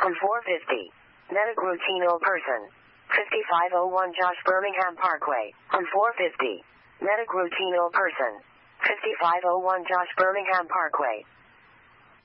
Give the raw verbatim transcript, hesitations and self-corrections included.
on four fifty. Metagrutino person. fifty-five oh one Josh Birmingham Parkway, on four fifty. Metagrutino person. fifty-five oh one Josh Birmingham Parkway.